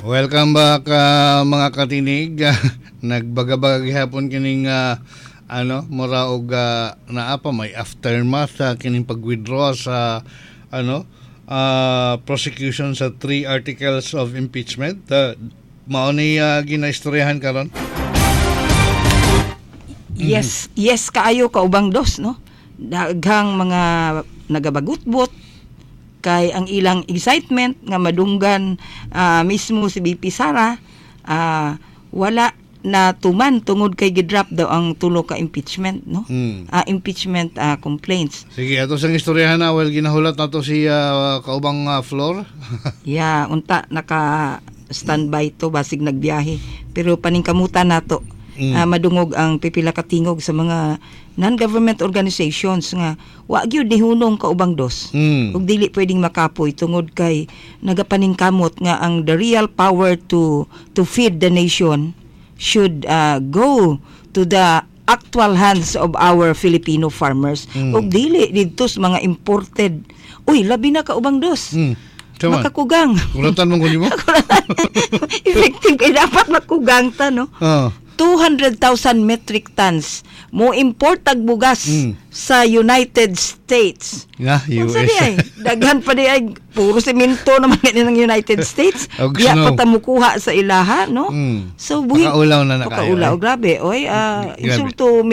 Welcome back mga katinig. Nagbagabag hapon kining mura og naa pa may aftermath kining pag-withdraw sa prosecution sa 3 articles of impeachment. Mao ni ginaistoryahan karon. Yes kaayo kaubang dos, no? Daghang mga nagabagutbot kay ang ilang excitement nga madunggan mismo si BP Sara wala na tuman tungod kay gidrop daw ang tulo ka impeachment, no? Impeachment complaints. Sige, ato sang istoryahan na ginahulat nato si kaubang Flor. Yeah, unta naka standby to basig nagbiyahe pero paningkamutan nato. Madungog ang pipila ka tingog sa mga non-government organizations nga wa gyud ni hunong kaubang dos. Ug dili pwedeng makapoy tungod kay nagapaningkamot nga ang the real power to feed the nation should go to the actual hands of our Filipino farmers. Ug dili didto sa mga imported. Uy, labi na kaubang dos. Makakugang. Kulatan mo kuno mo. Effective kay dapat makugang ta, no? 200,000 metric tons mo import tag bugas sa United States. US. Daghan pa di ay puro semento naman ng United States. Diya patamukuha sa ilaha, no? So pakaulaw na nakayo. Pakaulaw, grabe. Oy, insulto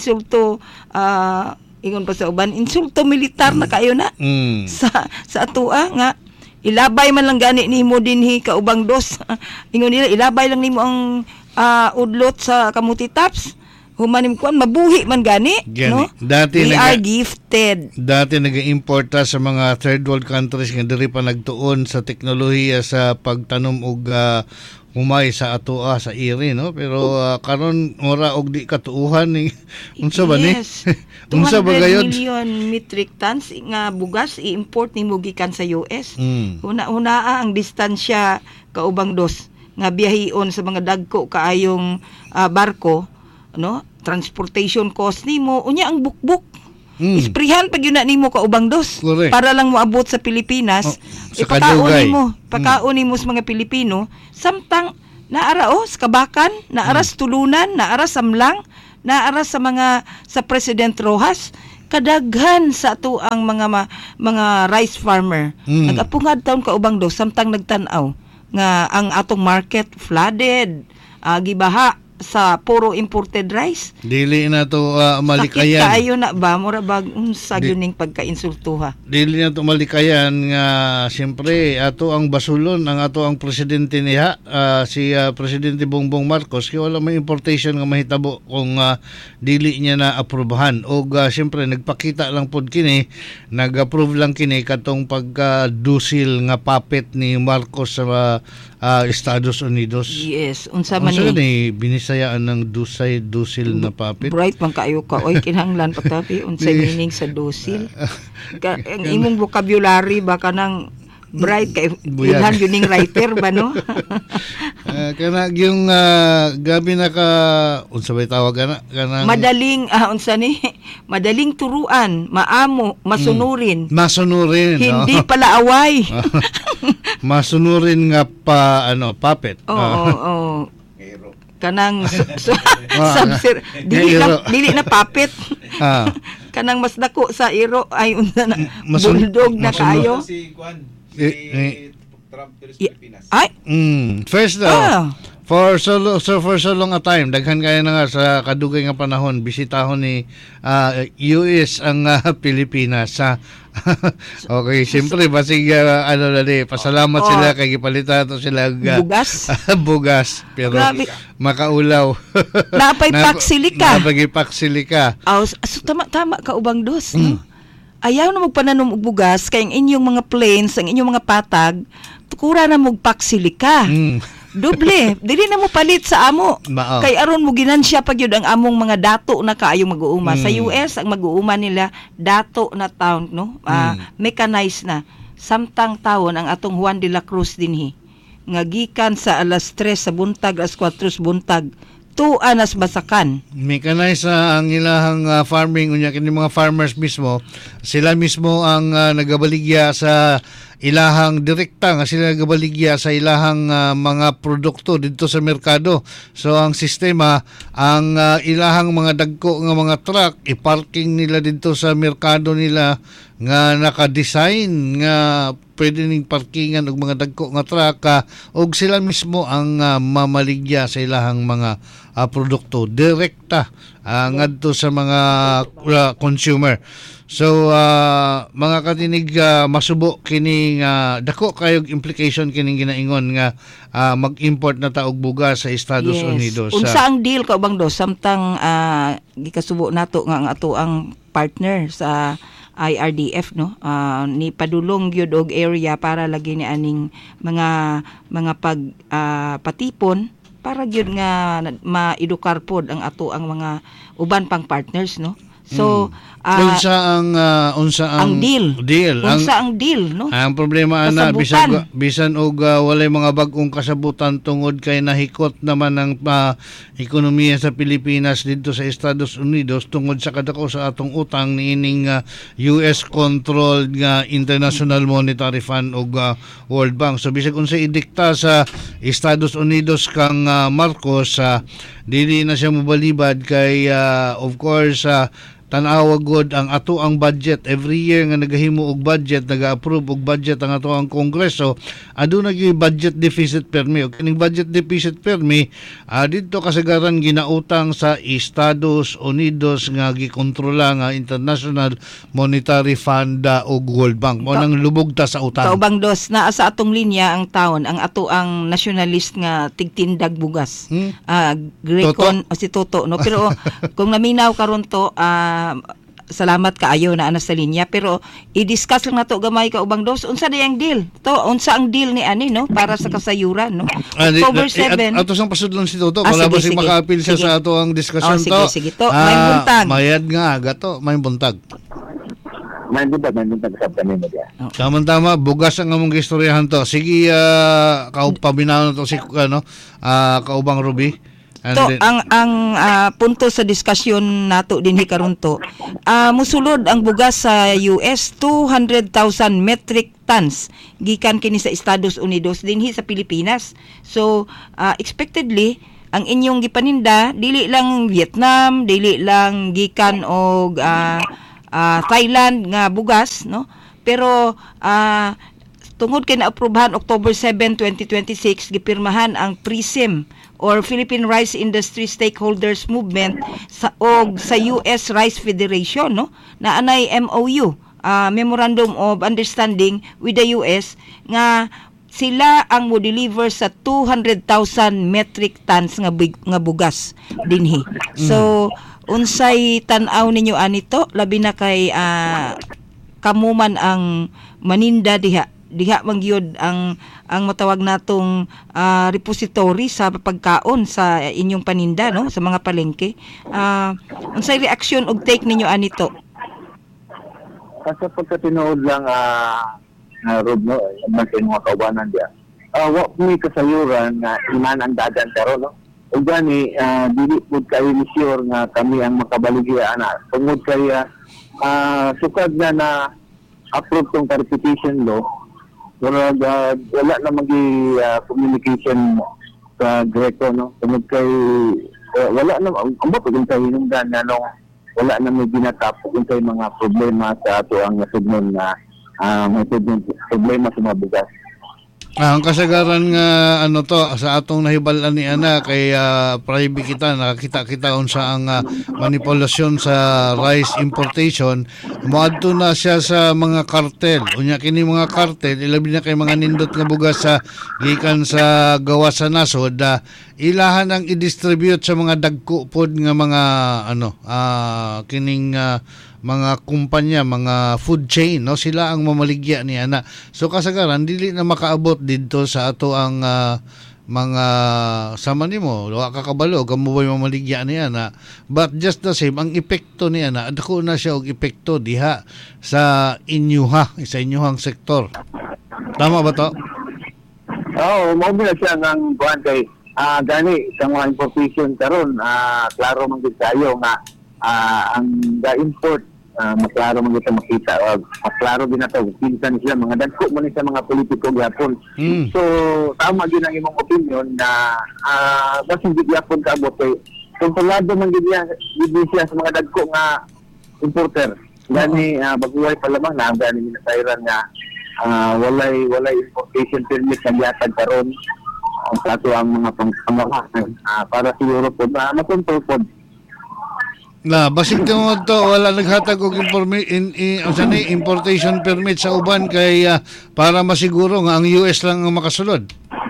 ingon pa sa uban, insulto militar na kayo na. Sa atua nga ilabay man lang gani nimo dinhi kaubang dos. Ingon nila ilabay lang nimo ang udlot sa kamuti taps humanim kuan mabuhi man gani, no? Dati we are gifted. Dati nag-import sa mga third world countries nga diri pa nagtuon sa teknolohiya sa pagtanom og humay sa atoa sa iri, no? Pero karon mura og di katuuhan ni unsa ba ni? Unsa ba gayud? 200 million metric tons nga bugas i-import nimo gikan sa US. Una ang distansya kaubang dos nga biyahion sa mga dagko kaayong barko, no? Transportation cost nimo unya ang bukbuk. Isprihan pag yun na nimo kaubang dos. Correct. Para lang moabot sa Pilipinas. Pagkaon nimo sa mga Pilipino samtang naara sa Kabakan, naara sa Tulunan, naara sa Samlang, naara sa mga sa President Rojas. Kadaghan sa ato ang mga rice farmer. Nagapungad taon kaubang dos samtang nagtan-aw nga ang atong market flooded, gibaha sa puro imported rice. Dili na to malikayan. Sakit kaayo na ba mura bag sa gyuning pagkainsultuha. Dili na to malikayan nga siyempre ato ang basulon ang ato ang presidente niya si Presidente Bongbong Marcos kay wala may importation nga mahitabo kung dili niya na aprobahan og siyempre nagpakita lang pod kini nag-approve lang kini katong pagdusil nga puppet ni Marcos sa Estados Unidos. Yes, unsa man ni binisayaan ng dusil na puppet. Bright man kaayo ka oy kinahanglan patapi unsay meaning sa dusil. Ang imong vocabulary baka nang bright kay ilhan yuning writer ba, no? Kana yung gabi na ka unsa bay tawag kana madaling madaling turuan, maamo, masunurin. Hindi pala away. Masunurin nga puppet. Oo. Kanang dili na puppet. Kanang mas dako sa iro ay unsa na bulldog na kayo. Si Juan Trump sa Pilipinas. First for so long a time daghan kaya na nga sa kadugay nga panahon bisitahon ni US ang Pilipinas. Okay, siyempre basig pasalamat sila kay gipalitan to sila bugas pero makaulaw. Napay paksilika. So tama ka ubang dos, no? Ayaw na magpananom og bugas kay ang inyong mga planes, ang inyong mga patag, tukura na magpaksilika. Doble, dili na mo palit sa amo. Kay aron mo ginansya pag yun ang among mga dato na kaayong mag-uuma. Sa US, ang mag-uuma nila, dato na town, no? Mechanized na. Samtang taon ang atong Juan de la Cruz dinhi. Nga gikan sa alas 3 sa buntag, alas 4 sa buntag, tuanas basakan. Mechanized ang ilahang farming, unya kini mga farmers mismo, sila mismo ang nagabaligya sa ilahang direkta nga sila nagabaligya sa ilahang mga produkto dito sa merkado. So ang sistema, ang ilahang mga dagko nga mga truck iparking nila dito sa merkado nila nga naka-design nga pwede ning parkingan og mga dagko nga truck og sila mismo ang mamaligya sa ilahang mga produkto direkta ngadto sa mga consumer. So mga katinig, masubo kini dako kayog implication kining ginaingon nga mag-import na ta og bugas sa Estados Unidos. Unsa ang deal ka bang do samtang gikasubo nato nga ang ato ang partner sa IRDF, no, ni padulong gyud og area para lagi ni aning mga patipon para gyud nga maedukar pod ang ato ang mga uban pang partners, no. So unsa ang deal? Unsa ang deal, no? Ang problema ana bisan og walay mga bag-ong kasabutan tungod kay nahikot naman ang ekonomiya sa Pilipinas dito sa Estados Unidos tungod sa kadako sa atong utang niining US controlled nga International Monetary Fund og World Bank. So bisag unsa idikta sa Estados Unidos kang Marcos, dili na siya mobalibad kay of course tan-awa god ang ato ang budget every year nga nagahimo og budget, naga-approve og budget ang ato ang Kongreso, aduna gyud budget deficit permi og kining budget deficit permi didto kasagaran ginautang sa Estados Unidos nga gikontrola nga International Monetary Fund og World Bank. Mao nang lubog ta sa utang. Kaubang dos naa sa atong linya ang taon ang ato ang nationalist nga tigtindag bugas. Grecon o si Toto, no, pero kung naminaw karon to salamat kaayo na ana sa linya, pero i-discuss lang nato gamay ka ubang dos unsa dayang deal to, unsa ang deal ni ani, no, para sa kasayuran, no. October 7 ato sang pasudlon si Toto wala ba si makaapil siya sa ato ang diskusyon to. Sige to, may buntag mayad nga gato, may buntag sa kanino dia. Tama bugas ang among gistoryahan to. Sige, paminaw na to si kaubang Ruby. To ang punto sa diskusyon nato dinhi karon to, musulod ang bugas sa US 200,000 metric tons gikan kini sa Estados Unidos dinhi sa Pilipinas. So expectedly ang inyong gipaninda dili lang Vietnam, dili lang gikan og Thailand nga bugas, no, pero tungod kay naaprubahan October 7, 2026 gipirmahan ang PRISM or Philippine Rice Industry Stakeholders Movement sa US Rice Federation, no, na anay MOU, Memorandum of Understanding with the US nga sila ang mo deliver sa 200,000 metric tons nga bugas dinhi. So unsay tan-aw ninyo anito labi na kay kamuman ang maninda diha mangyod ang matawag natong repository sa pagkaon sa inyong paninda, no, sa mga palengke. Unsay reaksyon og take ninyo anito? Sa pagkatinuod lang Rob, no, maging mga kaubanan diya. Wa mi kasayuran nga iman ang dagan pero, no. Ug gani dili pud kay sure nga kami ang makabaligya ana. Tungod kay sukad na approve tong tariffication law. Wala na communication sa Greco, no. Tungod kay wala na ang pagkong kay hinungdan na no, wala na may ginatap kung kay mga problema sa ato ang nasudnon na may problema sa mga bugas. Ang kasagaran nga sa atong nahibalan ni ana kay private kita nakakita unsa ang manipulasyon sa rice importation, moadto na siya sa mga kartel. Unya kini mga kartel ilabi na kay mga nindot nga bugas sa gikan sa gawas sa nasod, ilahan ang i-distribute sa mga dagko pod nga mga kining mga kumpanya, mga food chain, no, sila ang mamaligya ni ana. So kasagaran dili na makaabot didto sa ato ang mga sama nimo, wa ka kabalo kamo bay mamaligya ni ana. But just the same ang epekto ni ana, dako na siya og epekto diha sa inyuhang sektor. Tama ba to? Mao na siya ng kuan kay gani sa mga importation karon klaro man gid kayo nga ang import maklaro man kita makita maklaro din nato pinsan sila mga dagko man sa mga politiko gyapon. So tama gyud ang imong opinion na basin gid gyapon kaabot kay kontrolado man gid siya sa mga dagko nga importer. Gani baguhay pa lamang na gani minasayran nga walay importation permit na gihatag karon ang ato ang mga pangangailangan para sa Europe na makontrol pod. Na basig tungod to wala naghatag og importation permit sa uban kay para masiguro nga ang US lang ang makasulod.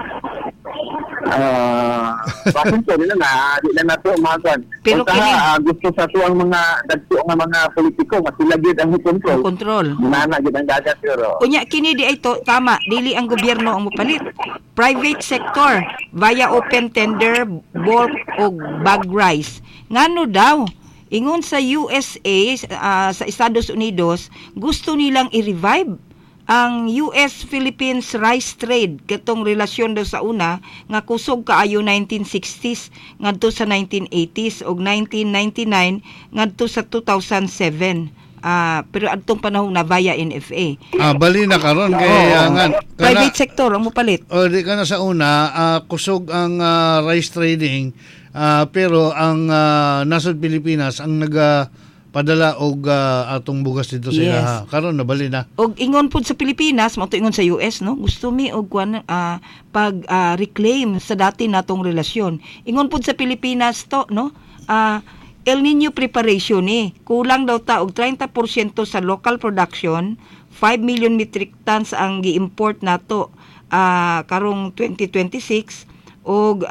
Bakit ko nila na di na nato magan. Pero gusto sa to ang mga dagko nga mga politiko nga sila gid ang control. Nana gid ang dagat pero. Unya kini di ay to tama dili ang gobyerno ang mopalit. Private sector via open tender bulk og bag rice. Ngano daw ingon sa USA sa Estados Unidos gusto nilang i-revive ang US-Philippines rice trade katong relasyon daw sa una nga kusog kaayo 1960s ngadto sa 1980s ug 1999 ngadto sa 2007. Pero adtong panahon na via NFA. Bali na karon kay private sector ang mopalit. Di ka na sa una kusog ang rice trading pero ang nasod Pilipinas ang padala og atong bugas dito sa ilaha. Karon nabali na. Og ingon pud sa Pilipinas, mo ingon sa US no, gusto mi og pag reclaim sa dati natong relasyon. Ingon pud sa Pilipinas to no, El Nino preparation kulang daw ta og 30% sa local production, 5 million metric tons ang gi-import nato karong 2026 og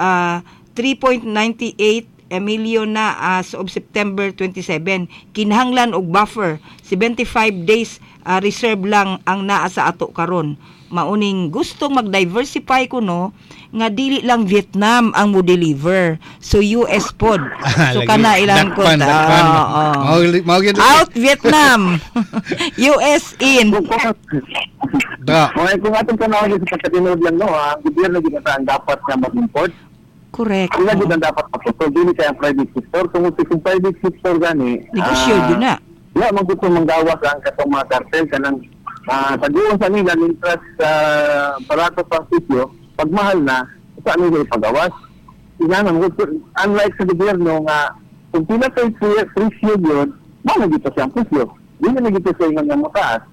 3.98 million na as of September 27. Kinahanglan og buffer 75 days reserve lang ang naa sa ato karon. Mauning gustong mag-diversify kuno nga dili lang Vietnam ang mo deliver. So US pod. So kana ilang ko out Vietnam. US in. Kung atong panahon sa pagkatinud lang no, ang gobyerno ginataan dapat nga mag-import. Correct. Sila din ang dapat pakito. Dili kaya ang private sector. Kung private sector gani, negosyo din na. Wala maggusto manggawas ang katong mga kartel kanang taguon sa nila interest barato pang sitio, pag mahal na, sa nila ipagawas. Unlike sa gobyerno nga, kung pila kayo presyo yun, mahal dito siyang presyo. Hindi na dito sa ingon nga mataas.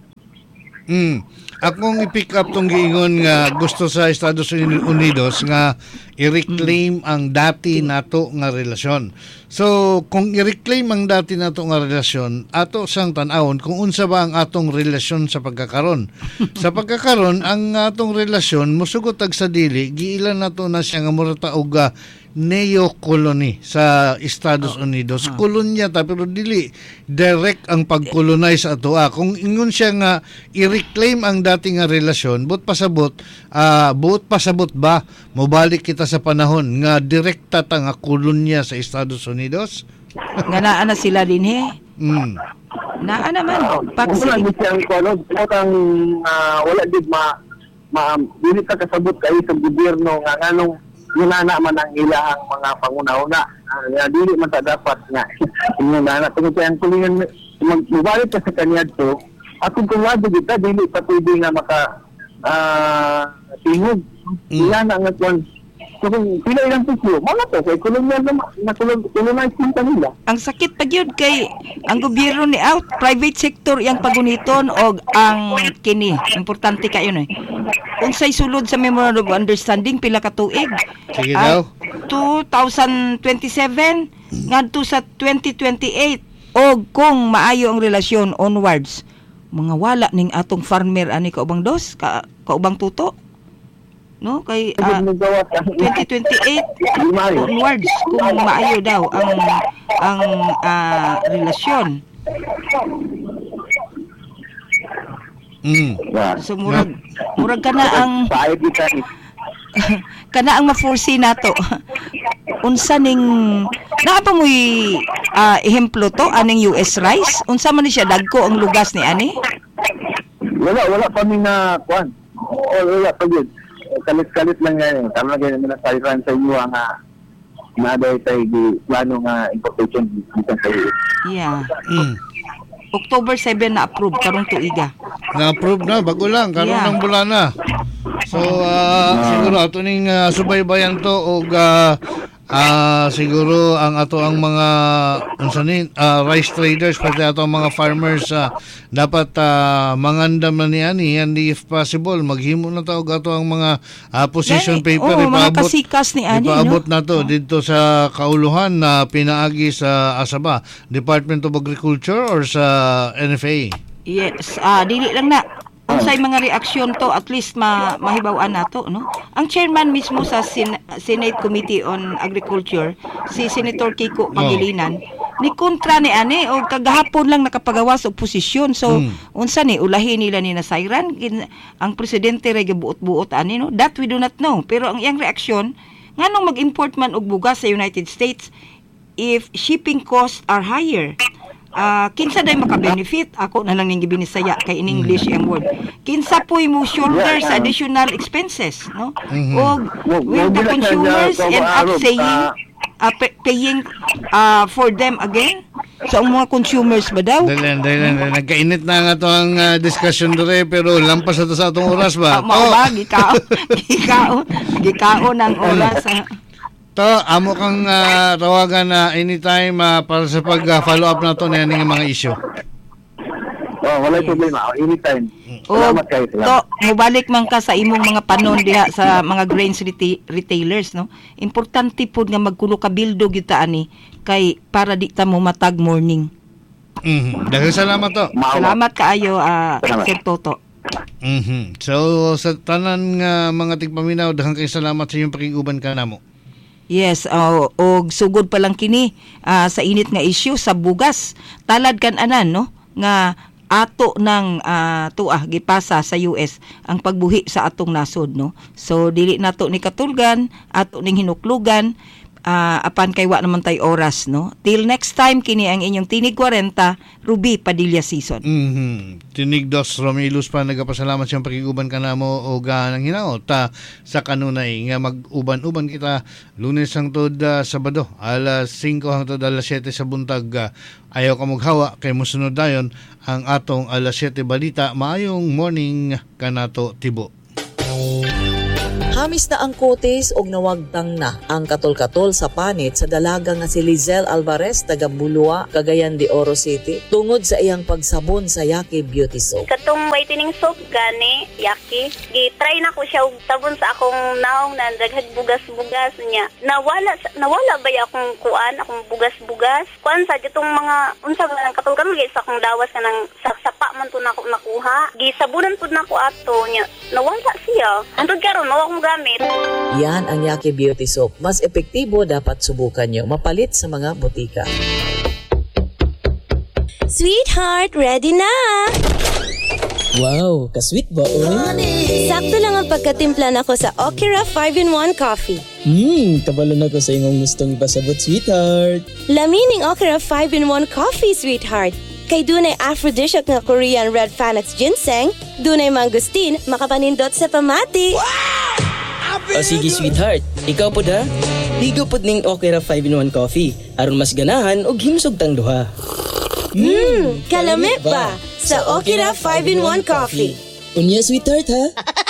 Akong i-pick up tong giingon nga gusto sa Estados Unidos nga i-reclaim ang dati nato nga relasyon. So, kung i-reclaim ang dati nato nga relasyon, ato sang tan-awon kung unsa ba ang atong relasyon sa pagkakaron. Sa pagkakaron, ang atong relasyon musugot tag sa dili, giilan nato na siya nga murata og neo-colony sa Estados Unidos. Kolonya ta pero dili direct ang pag-colonize ato. Kung ingon siya nga i-reclaim ang dati nga relasyon, buot pasabot ba mobalik kita sa panahon nga direkta ta nga kolonya sa Estados Unidos? Nga naa na sila din naa naman wala di siyang wala di dili ka kasabot kayo sa gobyerno nga nganong nunana man ang ilahang mga panguna-una. Dili man ta dapat nga nunana tungod sa ang kulingan magbalik ka sa kanya to atong kulado kita dili pa pwede nga maka tingog ila na nga kung pila ilang pisyo mga to kay kolonyal na kolonize kita nila. Ang sakit pa gyud kay ang gobyerno ni out private sector yang paguniton og ang kini importante kayo unsay sulod sa Memorandum of Understanding pila ka tuig? Sige daw. 2027 ngadto sa 2028 og kung maayo ang relasyon onwards mga wala ning atong farmer ani kaubang dos kaubang tuto no kay 2028 onwards kung maayo daw ang relasyon. So murag kana ang kana ang ma-foresee nato. Unsa ning naa pa mo'y ehemplo to aning US rice? Unsa man ni siya dagko ang lugas ni ani? Wala pa mi na kuan. Wala pa gyud. kalit-kalit lang yan. Tama lang ganyan na sayran sa inyo ang naday tayo di plano nga importation dito sa iyo. Yeah. October 7 na approve karong tuiga. Na-approve na, bago lang, karon Yeah. ng bulan na. So, siguro ato ning subaybayan to og siguro ang ato ang mga rice traders pati ato ang mga farmers dapat mangandam na niani and if possible maghimo na ta og ato ang mga position paper mga kasikas ni ani ipaabot na to dito sa kauluhan na pinaagi sa ASABA, Department of Agriculture or sa NFA. Yes, dili lang na. Unsay mga reaksyon to, at least mahibaw-an nato, no? Ang chairman mismo sa Senate Committee on Agriculture, si Senator Kiko Pangilinan, ni kontra ni ani o kagahapon lang nakapagawas og posisyon. So, unsa ni ulahi nila ni nasayran ang presidente ra gibuot-buot ani, no? That we do not know. Pero ang iyang reaksyon, nganong mag-import man og bugas sa United States if shipping costs are higher? Kinsa day maka-benefit? Ako na lang ning gibinisaya kay in English ang word. Kinsa po'y mo shoulder sa additional expenses, no? O will the consumers end up paying for them again? So ang mga consumers ba daw? Dahil nagkainit na nga to ang discussion dere pero lampas na to sa atong oras ba? Mao ba gikaon ang oras. To, amo kang tawagan na anytime para sa pag-follow up na to na yung mga issue. Wala problema. Anytime. Salamat kayo. To, mubalik man ka sa imong mga panon diha sa mga grains retailers, no? Importante po nga magkulo ka bildo gyud ta ani kay para di ta mo matag morning. Daghang salamat to. Salamat kaayo, Sir Toto. So sa tanan nga mga tigpaminaw, daghang kay salamat sa inyong pakiguban kanamo. Yes, og sugod pa lang kini sa init nga issue sa bugas. Talad kan anan, no, nga ato ng gipasa sa US ang pagbuhi sa atong nasod, no. So dili nato ni katulgan, ato ning hinuklugan apan kay wa naman tay oras, no. Till next time kini ang inyong Tinig 40 Ruby Padilla season. Tinig Dos Romilus pa nagapasalamat siyang pakiguban kanamo og nang hinaot sa kanunay nga mag-uban-uban kita Lunes hangtod Sabado alas 5 hangtod alas 7 sa buntag. Ayaw ka maghawa kay mosunod dayon ang atong alas 7 balita. Maayong morning kanato tibo. Hamis na ang kutis og nawagtang na ang katol-katol sa panit sa dalaga nga si Lizel Alvarez taga Bulua, Cagayan de Oro City tungod sa iyang pagsabon sa Yaki Beauty Soap. Katong whitening soap gani Yaki, gi-try na ko siya og sabon sa akong naong na daghag bugas-bugas niya. Nawala ba akong akong bugas-bugas? Kuan sa ditong mga unsa ba nang katol-katol sa akong lawas kanang sapa man to nako nakuha. Gisabunan pud nako ato nya. Nawala siya. Antod karon mao akong gamit. Yan ang Yaki Beauty Soap. Mas epektibo, dapat subukan nyo. Mapalit sa mga butika. Sweetheart, ready na! Wow, ka-sweet ba, oy? Sakto lang ang pagkatimpla nako sa Okira 5-in-1 Coffee. Kabalo na ko sa imong gustong ipasabot, sweetheart. Lamining Okira 5-in-1 Coffee, sweetheart. Kay dunay aphrodisiac nga Korean Red Phoenix Ginseng, dunay mangustin, makapanindot sa pamati. Wow! O sige, sweetheart. Ikaw po da? Ligo po ning Okira 5-in-1 Coffee. Aron mas ganahan og himsog tang duha. Kalami ba sa Okira 5-in-1 Coffee? Unya, sweetheart, ha?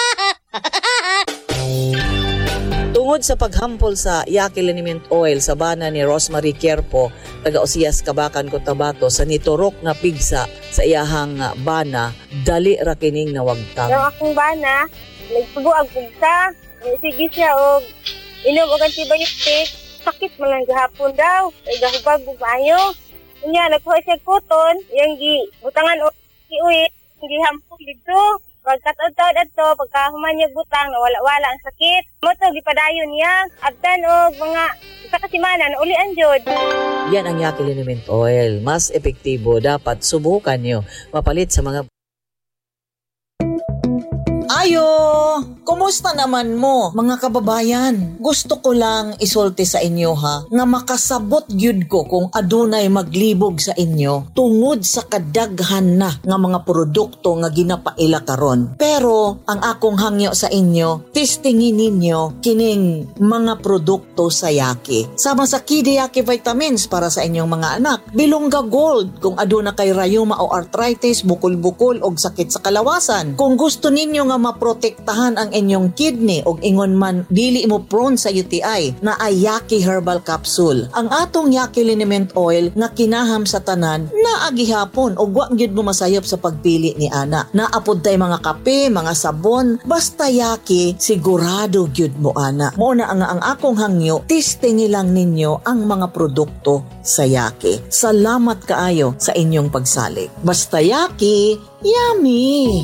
Tungod sa paghampol sa Yaki Liniment Oil sa bana ni Rosemary Querpo, taga Osias, Kabakan, Cotabato, sa niturok na pigsa sa iyahang bana, dali ra kining nawagtang. Ang akong bana, nagsubo ang pugsa. Sige siya og inom og antibiotic. Sakit man lang gihapon daw. Kay gahubag og maayo. Unya nagkuha siya koton, yang butangan og iuwi, gihampol dito. Pagkataon-taon ato, pagkahuman niya butang, nawala-wala ang sakit. Mo to gipadayon niya. Abtan og mga isa ka semana na ulian jud. Yan ang Yaki Liniment Oil. Mas epektibo, dapat subukan nyo. Mapalit sa mga... Ayo! Kumusta naman mo, mga kababayan? Gusto ko lang isulti sa inyo ha, nga makasabot gyud ko kung adunay maglibog sa inyo tungod sa kadaghan na nga mga produkto nga ginapaila karon. Pero ang akong hangyo sa inyo, testingin ninyo kining mga produkto sa Yaki. Sama sa Kidi Yaki vitamins para sa inyong mga anak, Bilongga Gold kung aduna kay rayuma o arthritis, bukol-bukol o sakit sa kalawasan. Kung gusto ninyo nga maprotektahan ang inyong kidney o ingon man dili mo prone sa UTI, na ay Yaki Herbal Capsule. Ang atong Yaki Liniment Oil nga kinaham sa tanan na agihapon o wa gyud mo masayop sa pagpili ni ana. Naapod tay mga kape, mga sabon, basta Yaki sigurado gyud mo ana. Mao na ang akong hangyo, testing lang ninyo ang mga produkto sa Yaki. Salamat kaayo sa inyong pagsalig. Basta Yaki, yummy!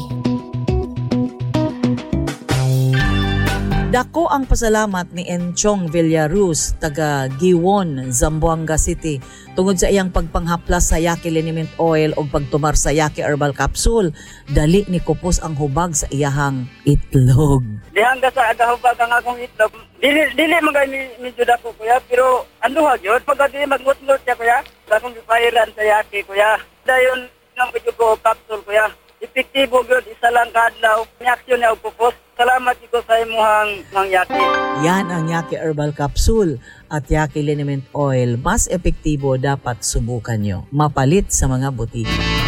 Dako ang pasalamat ni Enchong Villaruz, taga Giwon, Zamboanga City, tungod sa iyang pagpanghaplas sa Yaki Liniment Oil o pagtumar sa Yaki Herbal Capsule. Dali ni kupos ang hubag sa iyahang itlog. Dihang ka sa agahubag ang akong itlog. Dili magay medyo dako kuya, pero anduhag yun. Pagka di magmutnot siya kuya, akong ipairan sa Yaki kuya. Dayon ng medyo ko capsule kuya. Epektibo yun, isa lang kadlaw. Reaksyon niya upupos. Salamat ko sa imuhang Yaki. Yan ang Yaki Herbal Capsule at Yaki Liniment Oil. Mas epektibo, dapat subukan nyo. Mapalit sa mga butika.